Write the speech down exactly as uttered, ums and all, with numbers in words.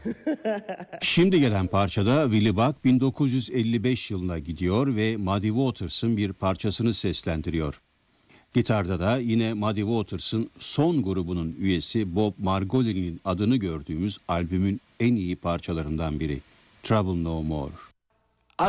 Şimdi gelen parçada Willie Buck bin dokuz yüz elli beş yılına gidiyor ve Muddy Waters'ın bir parçasını seslendiriyor. Gitarda da yine Muddy Waters'ın son grubunun üyesi Bob Margoli'nin adını gördüğümüz albümün en iyi parçalarından biri, Trouble No More.